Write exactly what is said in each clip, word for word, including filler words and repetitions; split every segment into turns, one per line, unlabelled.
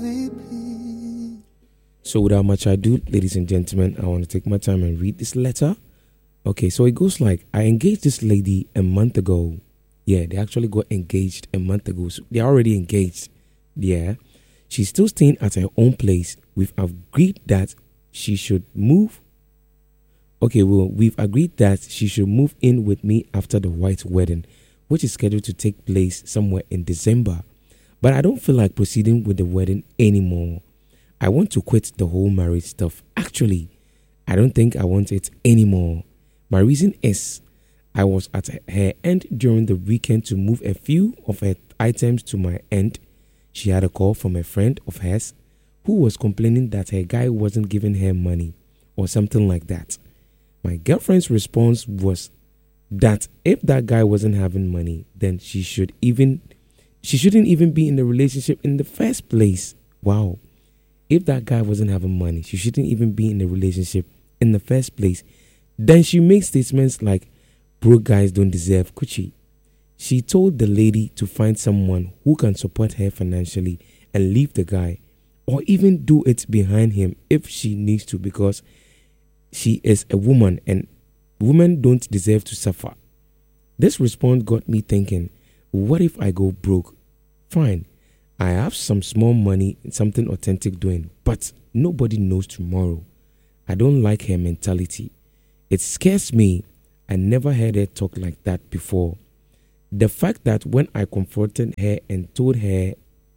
So without much ado, ladies and gentlemen, I want to take my time and read this letter. Okay, so it goes like, I engaged this lady a month ago. Yeah, they actually got engaged a month ago. So they're already engaged. Yeah. She's still staying at her own place. We've agreed that she should move. Okay, well, we've agreed that she should move in with me after the white wedding, which is scheduled to take place somewhere in December. But I don't feel like proceeding with the wedding anymore. I want to quit the whole marriage stuff. Actually, I don't think I want it anymore. My reason is I was at her end during the weekend to move a few of her items to my end. She had a call from a friend of hers who was complaining that her guy wasn't giving her money or something like that. My girlfriend's response was that if that guy wasn't having money, then she should even she shouldn't even be in the relationship in the first place. Wow. If that guy wasn't having money, she shouldn't even be in the relationship in the first place. Then she makes statements like, broke guys don't deserve coochie. She told the lady to find someone who can support her financially and leave the guy, or even do it behind him if she needs to, because she is a woman and women don't deserve to suffer. This response got me thinking, what if I go broke? Fine. I have some small money and something authentic doing, but nobody knows tomorrow. I don't like her mentality. It scares me. I never heard her talk like that before. The fact that when I confronted her and told her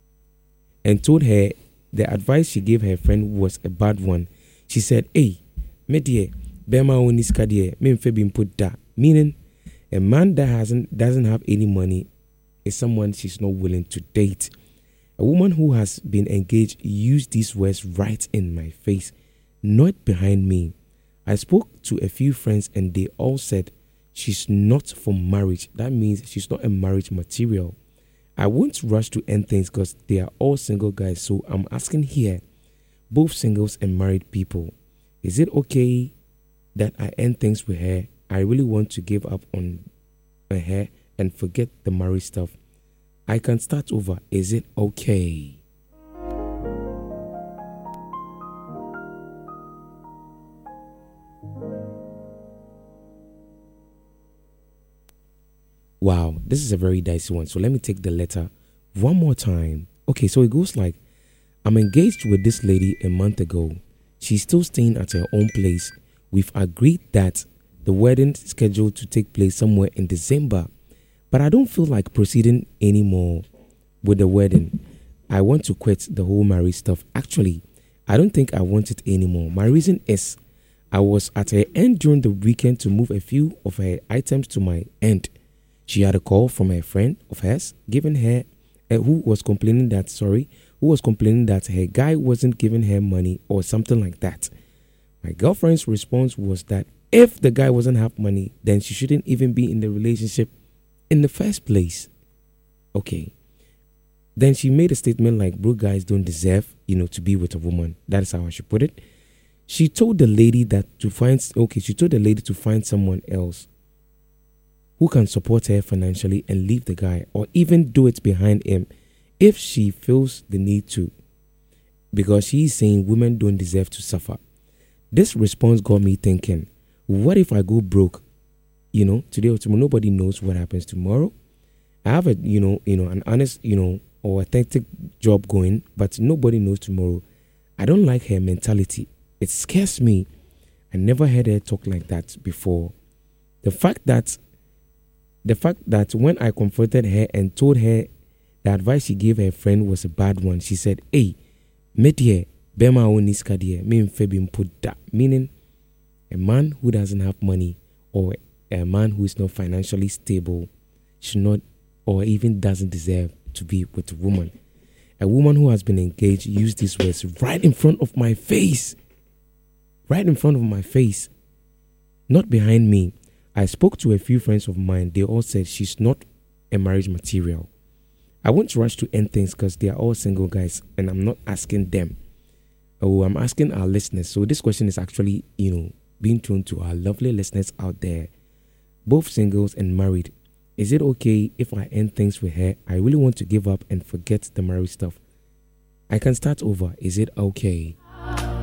and told her the advice she gave her friend was a bad one, she said, "Hey, me dear, bema oniska dear, me mfe bin put that." Meaning, a man that hasn't doesn't have any money is someone she's not willing to date. A woman who has been engaged used these words right in my face, not behind me. I spoke to a few friends and they all said she's not for marriage. That means she's not a marriage material. I won't rush to end things because they are all single guys. So I'm asking here, both singles and married people, is it okay that I end things with her? I really want to give up on her and forget the marriage stuff. I can start over. Is it okay? Wow, this is a very dicey one. So let me take the letter one more time. Okay, so it goes like, I'm engaged with this lady a month ago. She's still staying at her own place. We've agreed that the wedding is scheduled to take place somewhere in December. But I don't feel like proceeding anymore with the wedding. I want to quit the whole marriage stuff. Actually, I don't think I want it anymore. My reason is I was at her end during the weekend to move a few of her items to my end. She had a call from a friend of hers, giving her, uh, who was complaining that, sorry, who was complaining that her guy wasn't giving her money or something like that. My girlfriend's response was that if the guy wasn't have money, then she shouldn't even be in the relationship in the first place. Okay. Then she made a statement like, broke guys don't deserve, you know, to be with a woman. That is how I should put it. She told the lady that to find, okay, she told the lady to find someone else who can support her financially and leave the guy, or even do it behind him if she feels the need to, because she is saying women don't deserve to suffer. This response got me thinking, what if I go broke? You know, today or tomorrow, nobody knows what happens tomorrow. I have a, you know, you know, an honest, you know, or authentic job going, but nobody knows tomorrow. I don't like her mentality. It scares me. I never heard her talk like that before. The fact that The fact that when I confronted her and told her the advice she gave her friend was a bad one, she said, "Hey, me dear, bema oniska dear, me mfe bin put that." Meaning, a man who doesn't have money or a man who is not financially stable should not, or even doesn't deserve to be with a woman. A woman who has been engaged used these words right in front of my face. Right in front of my face. Not behind me. I spoke to a few friends of mine. They all said she's not a marriage material. I won't rush to end things because they are all single guys and I'm not asking them. Oh, I'm asking our listeners. So this question is actually, you know, being thrown to our lovely listeners out there, both singles and married. Is it okay if I end things with her? I really want to give up and forget the marriage stuff. I can start over. Is it okay?